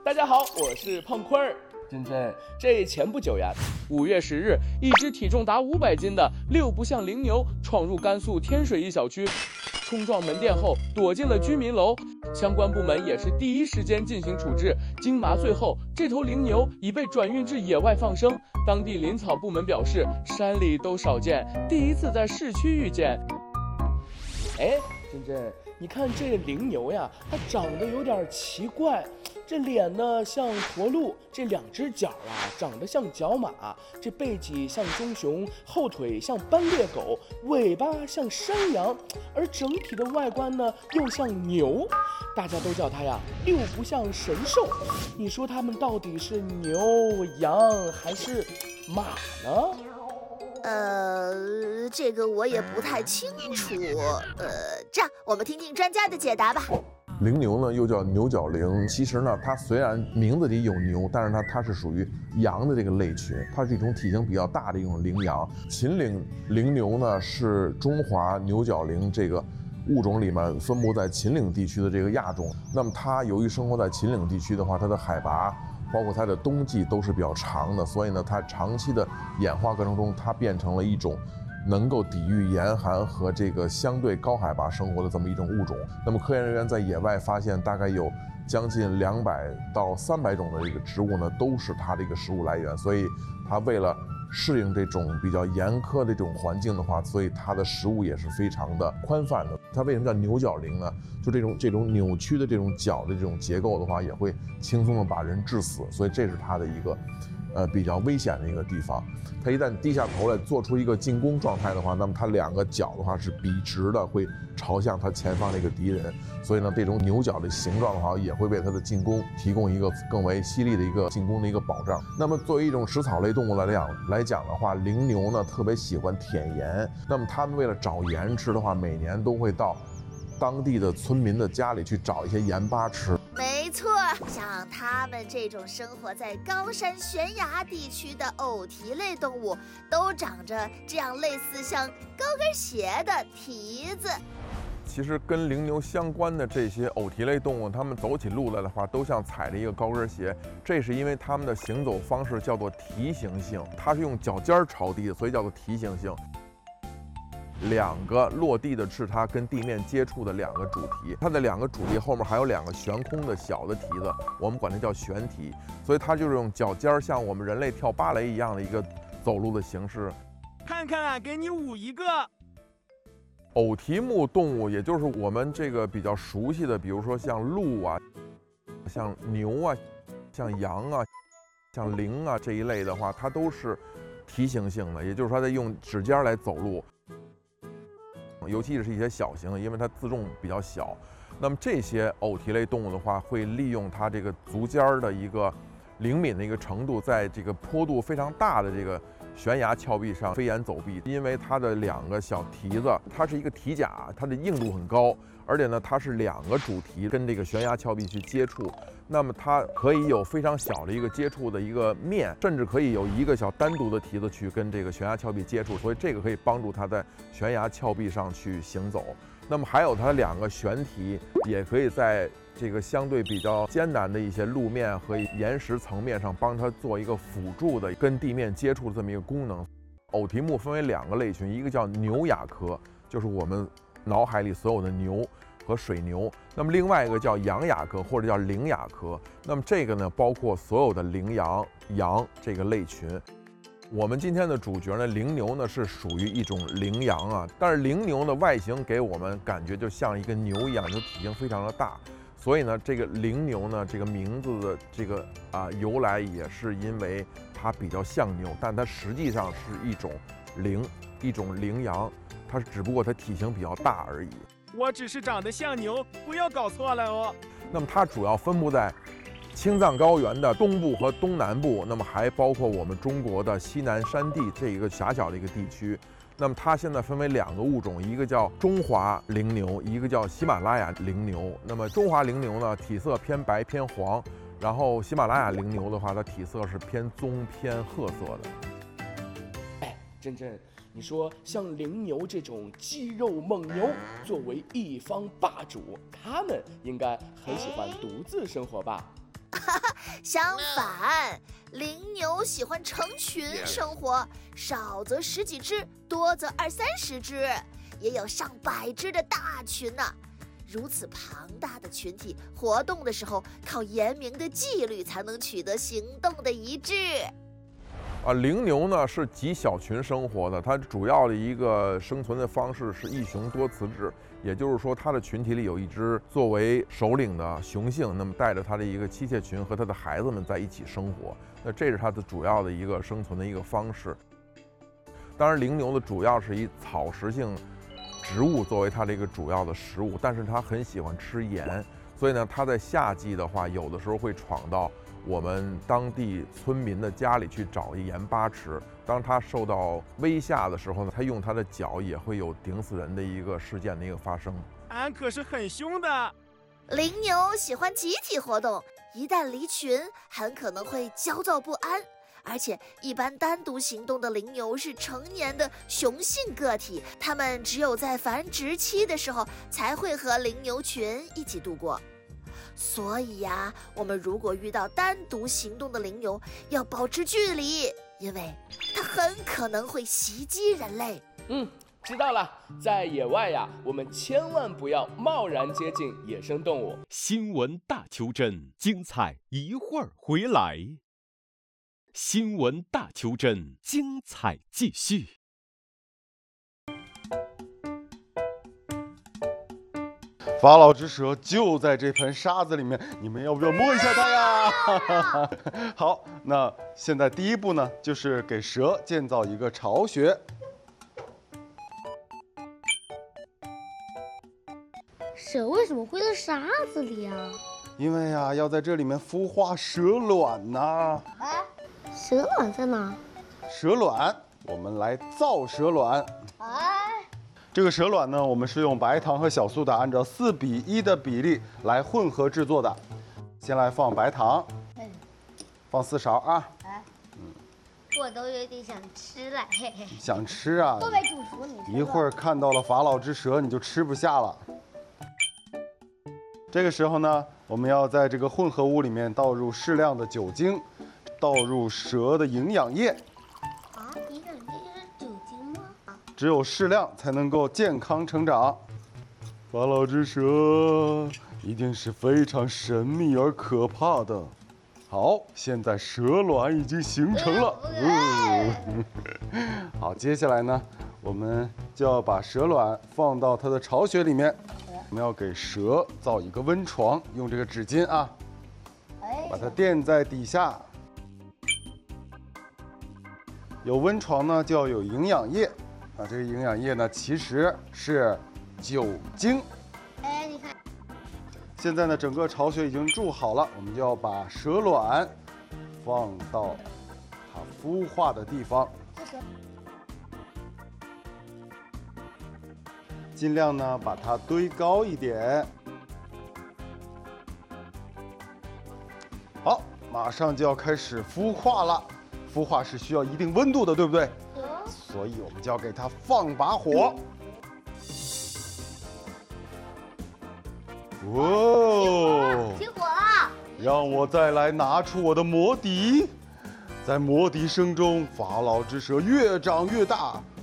大家好，我是胖坤儿。真真，这前不久呀，5月10日，一只体重达500斤的6不像羚牛闯入甘肃天水一小区，冲撞门店后躲进了居民楼。相关部门也是第一时间进行处置。经麻醉后，这头羚牛已被转运至野外放生。当地林草部门表示，山里都少见，第一次在市区遇见。哎，真真，你看这羚牛呀，它长得有点奇怪。这脸呢像驼鹿，这2只脚啊长得像角马，这背脊像棕熊，后腿像斑鬣狗，尾巴像山羊，而整体的外观呢又像牛。大家都叫它呀6不像神兽。你说它们到底是牛、羊还是马呢？ 这个我也不太清楚。这样我们听听专家的解答吧。 羚牛呢，又叫牛角羚。其实呢，它虽然名字里有牛，但是它是属于羊的这个类群，它是一种体型比较大的一种羚羊。秦岭牛呢，是中华牛角羚这个物种里面分布在秦岭地区的这个亚种。那么它由于生活在秦岭地区的话，它的海拔包括它的冬季都是比较长的，所以呢，它长期的演化过程中，它变成了一种能够抵御严寒和这个相对高海拔生活的这么一种物种。那么科研人员在野外发现，大概有将近200到300种的这个植物呢，都是它的一个食物来源。所以它为了适应这种比较严苛的这种环境的话，所以它的食物也是非常的宽泛的。它为什么叫牛角羚呢？就这种扭曲的这种角的这种结构的话，也会轻松的把人致死。所以这是它的一个比较危险的一个地方。它一旦低下头来做出一个进攻状态的话，那么它2个角的话是笔直的，会朝向它前方的一个敌人。所以呢，这种牛角的形状的话，也会为它的进攻提供一个更为犀利的一个进攻的一个保障。那么作为一种食草类动物来讲的话，羚牛呢特别喜欢舔盐。那么它们为了找盐吃的话，每年都会到当地的村民的家里去找一些盐巴吃。 没错，像它们这种生活在高山悬崖地区的偶蹄类动物，都长着这样类似像高跟鞋的蹄子。 其实跟羚牛相关的这些偶蹄类动物，它们走起路来的话，都像踩着一个高跟鞋。这是因为它们的行走方式叫做蹄行性，它是用脚尖朝地的，所以叫做蹄行性。2个落地的是它跟地面接触的2个主蹄，它的2个主蹄后面还有2个悬空的小的蹄子，我们管它叫悬蹄。所以它就是用脚尖像我们人类跳芭蕾一样的一个走路的形式。 看看，给你舞一个。 偶蹄目动物，也就是我们这个比较熟悉的，比如说像鹿啊、像牛啊、像羊啊、像羚啊这一类的话，它都是蹄行性的，也就是说它在用指尖来走路。尤其是一些小型的，因为它自重比较小。那么这些偶蹄类动物的话，会利用它这个足尖的一个灵敏的一个程度，在这个坡度非常大的这个悬崖峭壁上飞檐走壁。因为它的2个小蹄子，它是一个蹄甲，它的硬度很高，而且呢，它是2个主蹄跟这个悬崖峭壁去接触。那么它可以有非常小的一个接触的一个面，甚至可以有1个小单独的蹄子去跟这个悬崖峭壁接触，所以这个可以帮助它在悬崖峭壁上去行走。那么还有它2个悬蹄，也可以在这个相对比较艰难的一些路面和岩石层面上帮它做一个辅助的跟地面接触的这么一个功能。偶蹄目分为2个类群，一个叫牛亚科，就是我们脑海里所有的牛和水牛。那么另外一个叫羊亚科或者叫羚亚科，那么这个呢包括所有的羚羊这个类群。我们今天的主角呢，羚牛呢是属于一种羚羊啊，但是羚牛的外形给我们感觉就像一个牛一样，就体型非常的大。所以呢，这个羚牛呢，这个名字的这个由来也是因为它比较像牛，但它实际上是一种羚羊，它只不过它体型比较大而已。 我只是长得像牛，不要搞错了哦。 那么它主要分布在青藏高原的东部和东南部，那么还包括我们中国的西南山地这一个狭小的一个地区。那么它现在分为2个物种，一个叫中华羚牛，一个叫喜马拉雅羚牛。那么中华羚牛呢，体色偏白偏黄，然后喜马拉雅羚牛的话，它体色是偏棕偏褐色的。 哎，真真，你说像羚牛这种肌肉猛牛，作为一方霸主，他们应该很喜欢独自生活吧？ 相反，羚牛喜欢成群生活，少则10几只，多则20、30只，也有上百只的大群呢。如此庞大的群体活动的时候，靠严明的纪律才能取得行动的一致。 羚牛呢是极小群生活的，它主要的一个生存的方式是一雄多雌制，也就是说它的群体里有一只作为首领的雄性，那么带着它的一个妻妾群和它的孩子们在一起生活，那这是它的主要的一个生存的一个方式。当然，羚牛的主要是以草食性植物作为它的一个主要的食物，但是它很喜欢吃盐，所以呢，它在夏季的话，有的时候会闯到我们当地村民的家里去找一盐巴吃。当它受到威吓的时候呢，它用它的脚也会有顶死人的一个事件的一个发生。 俺可是很凶的。 羚牛喜欢集体活动，一旦离群，很可能会焦躁不安。而且，一般单独行动的羚牛是成年的雄性个体，它们只有在繁殖期的时候才会和羚牛群一起度过。所以呀，我们如果遇到单独行动的羚牛，要保持距离，因为它很可能会袭击人类。 知道了，在野外呀，我们千万不要贸然接近野生动物。 新闻大求真，精彩一会儿回来。新闻大求真，精彩继续。 法老之蛇就在这盆沙子里面，你们要不要摸一下它呀？好，那现在第一步呢，就是给蛇建造一个巢穴。 蛇为什么会在沙子里啊？ 因为呀，要在这里面孵化蛇卵呐。 蛇卵在哪？ 蛇卵，我们来造蛇卵。这个蛇卵呢，我们是用白糖和小苏打按照4:1的比例来混合制作的。先来放白糖，放4勺啊。 我都有点想吃了，嘿嘿。 想吃啊？ 都没煮熟，你一会儿看到了法老之蛇，你就吃不下了。这个时候呢，我们要在这个混合物里面倒入适量的酒精，倒入蛇的营养液。 营养液是酒精吗？ 只有适量才能够健康成长。法老之蛇一定是非常神秘而可怕的。好，现在蛇卵已经形成了。好，接下来呢，我们就要把蛇卵放到它的巢穴里面。我们要给蛇造一个温床，用这个纸巾啊，把它垫在底下。有温床呢，就要有营养液。这个营养液呢，其实是酒精。 你看， 现在呢，整个巢穴已经筑好了，我们就要把蛇卵放到它孵化的地方，尽量呢把它堆高一点。好，马上就要开始孵化了。孵化是需要一定温度的，对不对？所以我们就要给它放把火。 起火了！ 让我再来拿出我的魔笛，在魔笛声中，法老之蛇越长越大，